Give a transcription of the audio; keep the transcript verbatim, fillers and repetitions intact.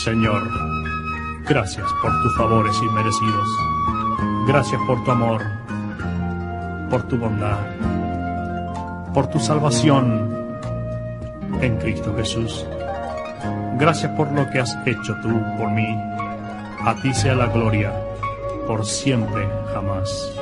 Señor, gracias por tus favores inmerecidos. Gracias por tu amor, por tu bondad, por tu salvación en Cristo Jesús. Gracias por lo que has hecho tú por mí. A ti sea la gloria por siempre, jamás.